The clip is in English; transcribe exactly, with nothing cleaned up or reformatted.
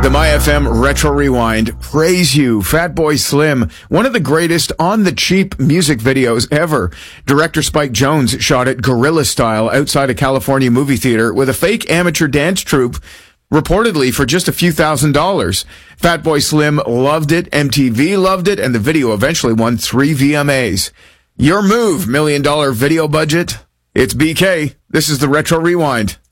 The My F M Retro Rewind. Praise you, Fatboy Slim. One of the greatest on-the-cheap music videos ever. Director Spike Jonze shot it guerrilla style outside a California movie theater with a fake amateur dance troupe, reportedly for just a few thousand dollars. Fatboy Slim loved it, M T V loved it, and the video eventually won three V M As. Your move, million dollar video budget. It's B K. This is the Retro Rewind.